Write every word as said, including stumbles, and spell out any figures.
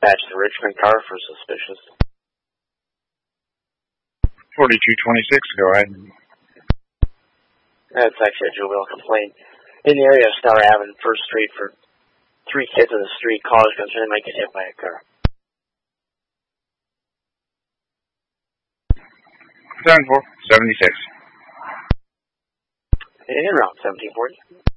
dispatch the Richmond car for suspicious. forty-two twenty-six, go ahead. That's actually a juvenile complaint. In the area of Star Avenue, First Street, for three kids in the street, callers concerned they might get hit by a car. seven four seventy-six. In route seventeen forty.